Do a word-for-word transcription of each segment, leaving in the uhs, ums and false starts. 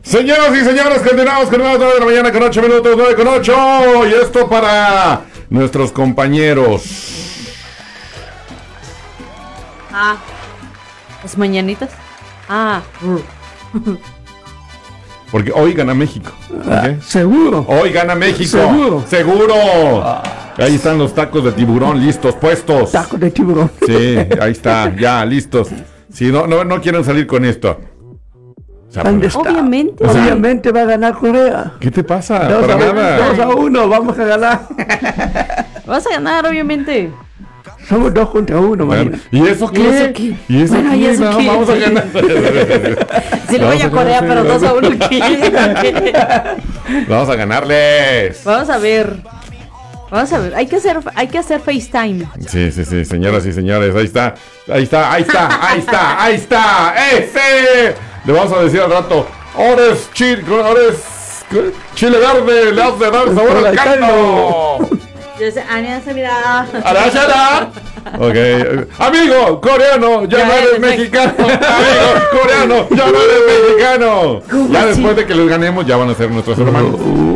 Señoras y señores, continuamos con nueve de la mañana con ocho minutos, nueve con ocho. Y esto para nuestros compañeros. Ah, ¿es mañanitas? Ah, porque hoy gana México. ¿Okay? Ah, seguro. Hoy gana México. Seguro. Seguro. Ah. Ahí están los tacos de tiburón listos, puestos. Tacos de tiburón. Sí, ahí está, ya, listos. Si no, no, no quieren salir con esto. O sea, ¿dónde está? Obviamente. O sea, obviamente va a ganar Corea. ¿Qué te pasa? Dos, Para a, nada. dos a uno, vamos a ganar. Vas a ganar, obviamente. Somos dos contra uno, bueno, man. ¿Y eso qué? ¿Y eso qué? ¿Y eso bueno, qué? ¿y eso No, qué? vamos a ganar. Si le voy a Corea, pero dos a uno, ¿qué? Vamos a ganarles. Vamos a ver. Vamos a ver, hay que hacer, hay que hacer FaceTime. Sí, sí, sí, señoras y señores, ahí está, ahí está, ahí está, ahí está, ahí está, ese. Le vamos a decir al rato, ahora es chile, ahora es chile verde, le has de dar sabor al caldo. Yo sé, Ania, se mira. ¡Arashara! Ok, amigo coreano, ya, ya no eres mexicano. Amigo coreano, ya no eres mexicano. Ya así? Después de que les ganemos, ya van a ser nuestros hermanos.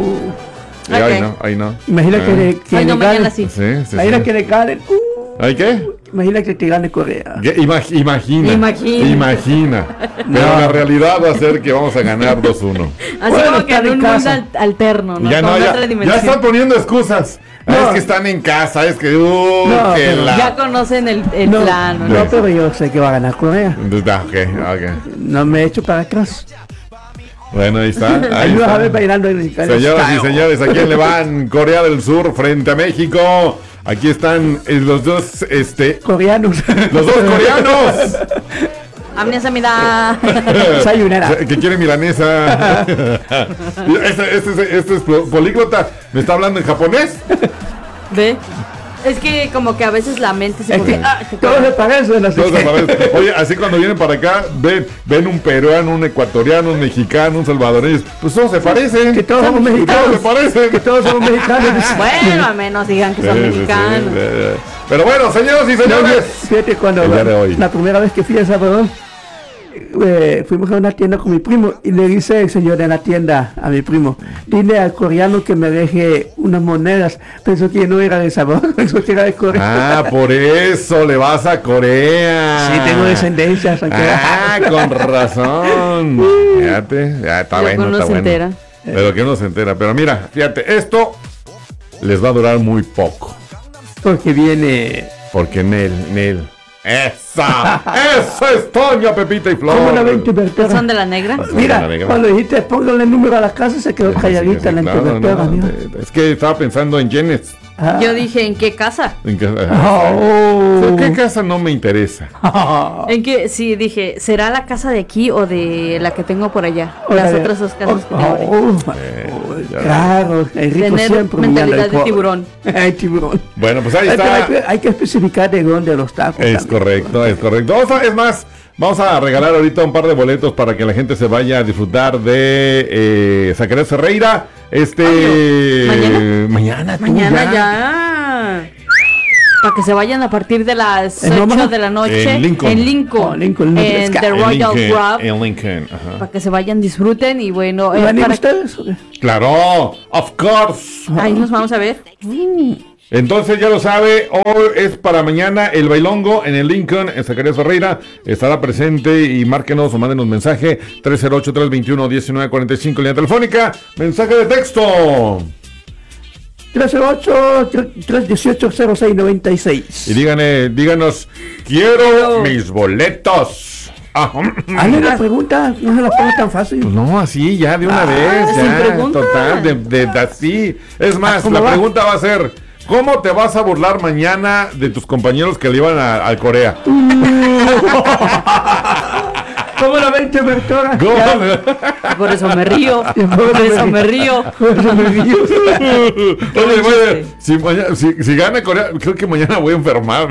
Sí, okay. Ahí no, ahí no. Imagina ah. que le, que Ay, no, le mañana sí. Sí, sí, Imagina sí. que le ganen. Uh. ¿Hay qué? Imagina que te gane Corea. Imag imagina. Imagina. Imagina. No. Pero la realidad va a ser que vamos a ganar dos uno. Así bueno, como que en un mundo al alterno, ¿no? Ya Con no, ya, otra ya están poniendo excusas. No. Es que están en casa, es que... Uh, no, que la... Ya conocen el, el no, plano, ¿no? ¿no? No, pero yo sé que va a ganar Corea. Okay, okay. No me he hecho para atrás. Bueno, ahí está. Ahí, ahí está. vas a ver bailando en el Señoras y señores, ¿a quién le van? Corea del Sur frente a México. Aquí están eh, los dos, este... coreanos. Los dos coreanos. Amnesia, mira. Sayonara. Que quiere milanesa. Este, este, este es políglota. ¿Me está hablando en japonés? ¿Ve? Es que como que a veces la mente se... Es que, ah, todos se parecen. Así todos se parecen. Oye, así cuando vienen para acá, ven, ven un peruano, un ecuatoriano, un mexicano, un salvadoreño. Pues todos se parecen. Que todos somos mexicanos. Todos se parecen. Que todos somos mexicanos. Bueno, al menos digan que son sí, mexicanos. Sí, sí, sí. Pero bueno, señoras y señores. No, fíjate, cuando la, la primera vez que fui a El Salvador, eh, fuimos a una tienda con mi primo y le dice el señor de la tienda a mi primo, dile al coreano que me deje unas monedas. Pensó que no era de El Salvador, pensó que era de Corea. Ah, por eso le vas a Corea. Sí, tengo descendencia. Ah, con razón. Fíjate, ya está Yo bueno, no está se bueno. entera. Pero que uno se entera. Pero mira, fíjate, esto les va a durar muy poco. Porque viene... Porque Nel, Nel. ¡Esa! ¡Esa es Toña, Pepita y Flor! ¿Cómo la ven, Bertera? ¿Son de la negra? Mira, la negra. cuando dijiste póngale el número a la casa, se quedó calladita Sí, sí, la claro, Bertera. no, es que estaba pensando en Jenes. Ah. Yo dije, ¿en qué casa? ¿En qué, Oh. ¿Qué casa no me interesa? En que sí, dije, ¿será la casa de aquí o de la que tengo por allá? O Las la de- otras dos casas que oh, tengo. oh, Eh, oh, ya. claro, el rico Tener siempre mentalidad humillando al de pobre. tiburón. Ay, tiburón. Bueno, pues ahí Hay que, hay, está. que, hay que especificar de dónde los tacos. Es también. correcto, es correcto. Vamos a- es más, vamos a regalar ahorita un par de boletos para que la gente se vaya a disfrutar de eh, Zacarías Ferreira. Este. Ay, no. Mañana, tú Mañana ya. Para que se vayan a partir de las ¿En ocho Omaha? de la noche. En Lincoln. En Lincoln. Oh, Lincoln, en Nebraska. The En Royal Lincoln, Grove. en Lincoln, ajá. Para que se vayan, disfruten y bueno. ¿Y eh, van a ir para- ustedes? o qué? Claro, of course. Ahí nos vamos a ver. Entonces ya lo sabe, hoy es para mañana el bailongo en el Lincoln, en Zacarías Ferreira, estará presente y márquenos o mándenos mensaje tres cero ocho, tres dos uno, uno nueve cuatro cinco, línea telefónica, mensaje de texto. tres cero ocho, tres uno ocho, cero seis nueve seis. Y díganle, díganos, quiero mis boletos. Ah, Hazle la pregunta, no se la ponga tan fácil. pues no, así ya de una Ah, vez, sin ya, pregunta. total, de, de, de así. Es más, ¿Cómo la va? pregunta va a ser, ¿cómo te vas a burlar mañana de tus compañeros que le iban a, a Corea? ¿Cómo la ven, Bertera? ¿Cómo? Por eso me río. Ya. Por eso me río. Oye, güey, si, mañana- si, si gana Corea, creo que mañana voy a enfermar.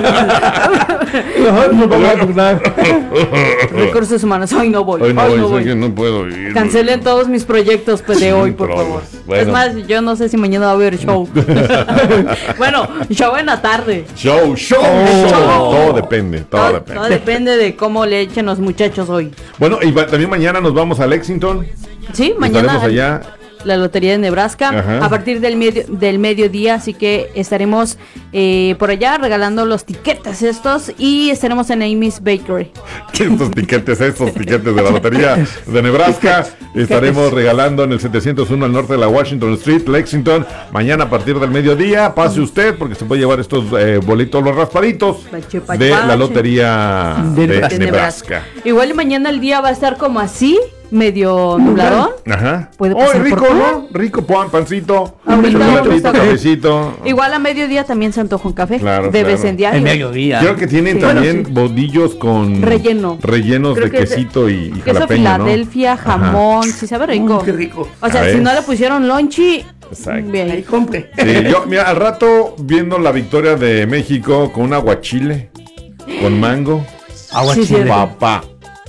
Mejor nos vamos a burlar. Recursos humanos. Hoy no voy. Hoy no Hoy voy, no sé voy. que no puedo ir. Cancelen todos mis proyectos pues, de hoy, por favor. problemas. Bueno. Es más, yo no sé si mañana va a haber show. Bueno, show en la tarde. Show, show, Oh. show. Todo depende, todo Todo, depende. todo depende de cómo le echen los muchachos hoy. Bueno, y va- también mañana nos vamos a Lexington. Sí, mañana. Estaremos allá. La Lotería de Nebraska, Ajá. a partir del medio del mediodía, así que estaremos eh, por allá regalando los tiquetes estos y estaremos en Amy's Bakery. Estos tiquetes, estos tiquetes de la Lotería de Nebraska, estaremos regalando en el setecientos uno al norte de la Washington Street, Lexington, mañana a partir del mediodía. Pase usted porque se puede llevar estos eh, bolitos, los raspaditos Pache, pache, de pache. la Lotería de, De Nebraska. Nebraska. Igual y mañana el día va a estar como así, medio nubladón. Ajá. Puede Oh, pasar rico, por acá. ¿no? Rico pan, pancito, Ahorita chocolatito, vamos a- cafecito. Igual a mediodía también se antoja un café Claro, de vez claro. en diario. El mediodía. Creo que tienen Sí. también Bueno, sí. bodillos con Relleno. rellenos Creo de que es de- quesito y, y Queso jalapeño, ¿no? Filadelfia, Ajá. jamón, sí sabe rico. Mm, qué rico. O sea, A si ver. no le pusieron lonchi, Exacto. bien. Ahí compre. Sí, yo, mira, al rato viendo la victoria de México con un aguachile, con mango. Agua Sí, chile. cierto. Papá,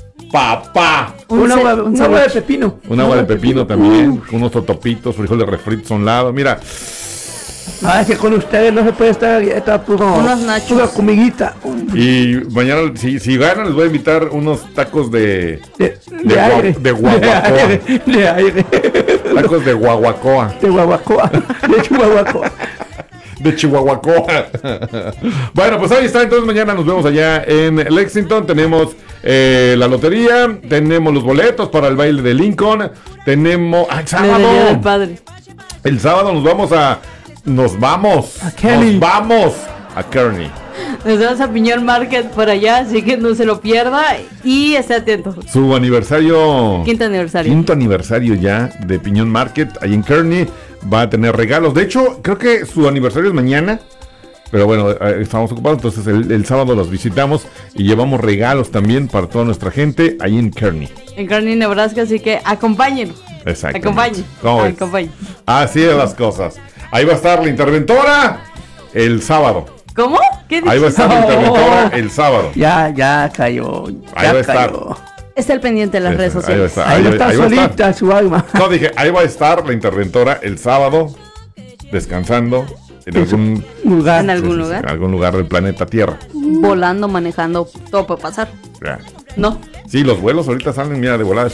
papá. Un Un ce- agua, un un agua de ceviche. pepino. Un agua de pepino también, con unos totopitos, frijoles refritos a un lado. Mira, Ah, es que con ustedes no se puede estar está puro, Unos nachos. pura comidita. y mañana, si, si ganan, les voy a invitar unos tacos de. De, de, De gua- aire. de guaguacoa. De aire. De aire. Tacos de guaguacoa. De guaguacoa. De chihuahuacoa. De Chihuahuacoa. Bueno, pues ahí está. Entonces mañana nos vemos allá en Lexington. Tenemos eh, la lotería, tenemos los boletos para el baile de Lincoln, tenemos... ¡Ah, el La del Día del sábado! Padre. El sábado nos vamos a... Nos vamos. A Kearney. Nos vamos a Kearney. Nos vemos a Piñón Market por allá, así que no se lo pierda y esté atento. Su aniversario... Quinto aniversario. Quinto aniversario ya de Piñón Market, ahí en Kearney. Va a tener regalos. De hecho, creo que su aniversario es mañana. Pero bueno, eh, estamos ocupados, entonces el, el sábado los visitamos y llevamos regalos también para toda nuestra gente ahí en Kearney. En Kearney, Nebraska, así que acompáñenos. Exacto. Acompañen. ¿Cómo ves? Acompañen. Así es las cosas. Ahí va a estar la interventora el sábado. ¿Cómo? ¿Qué Ahí va a dices? estar la interventora el sábado. Ya, ya cayó. Ahí Ya va a estar. cayó. Está al pendiente de las Eso, redes ahí va a sociales. estar. Ahí va a estar ahí va a estar. solita su alma. No, dije, ahí va a estar la interventora el sábado descansando en En su algún, lugar. En algún en lugar. algún lugar del planeta Tierra. Volando, manejando, todo puede pasar. Ya. ¿No? Sí, los vuelos ahorita salen, mira, de volada.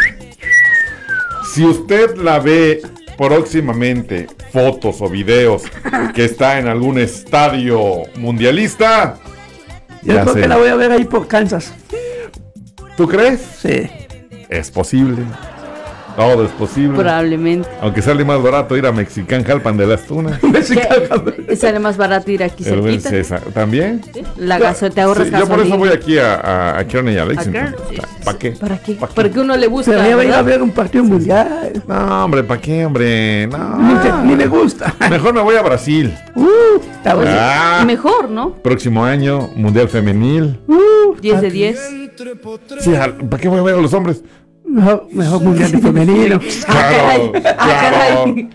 Si usted la ve próximamente, fotos o videos que está en algún estadio mundialista, Yo ya creo sé. que la voy a ver ahí por Kansas. ¿Tú crees? Sí. Es posible. Todo es posible. Probablemente. Aunque sale más barato ir a Mexicán Jalpan de las Tunas. ¿Qué? Sale más barato ir aquí El buen cerquita. César. ¿También? La gasolina, te ahorras Sí, yo por eso gasolina. voy aquí a, a, a Kearney y a Lexington. Kearney, sí, ¿Para qué? ¿Para qué? ¿Pa' qué? Porque uno le busca, Pero ya voy a ir a ¿verdad? ver un partido mundial. No, hombre, ¿para qué, hombre? Ni, No. te- ni me gusta. Mejor me voy a Brasil. Uh, está bueno. Ah, Mejor, ¿no? próximo año, Mundial Femenil. Uh, diez de diez. Sí, ¿para qué voy a ver a los hombres? mejor, mejor mundial de femenino. Ah, caray. Claro, Ah, claro. caray.